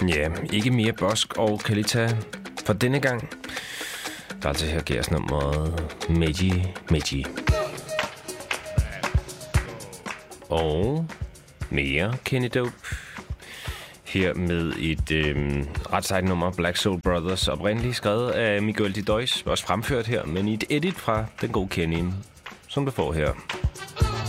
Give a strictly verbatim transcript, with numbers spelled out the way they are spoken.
Ja, ikke mere Bosk og Kalita for denne gang. Der er til her gærs nummeret Meji Meji. Og mere Kenny Dope. Her med et øh, ret sejt nummer, Black Soul Brothers, oprindeligt skrevet af Miguel de Dois, også fremført her, men i et edit fra den gode Kenny, som du får her.